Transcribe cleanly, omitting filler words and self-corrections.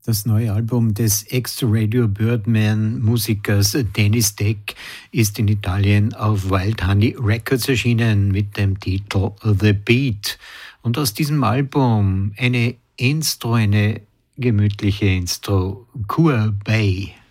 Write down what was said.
Das neue Album des Ex-Radio Birdman-Musikers Dennis Deck ist in Italien auf Wild Honey Records erschienen mit dem Titel The Beat. Und aus diesem Album eine gemütliche Intro, Kur Bay.